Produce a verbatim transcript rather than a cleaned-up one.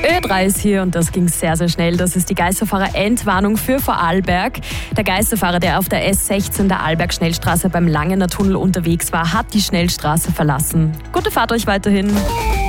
Ö drei ist hier und das ging sehr, sehr schnell. Das ist die Geisterfahrer-Endwarnung für Vorarlberg. Der Geisterfahrer, der auf der S sechzehn der Arlberg-Schnellstraße beim Langener Tunnel unterwegs war, hat die Schnellstraße verlassen. Gute Fahrt euch weiterhin.